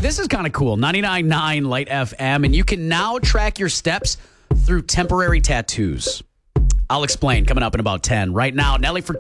this is kind of cool. 99.9 Light FM, and you can now track your steps through temporary tattoos. I'll explain coming up in about 10. Right now, Nelly Furtado.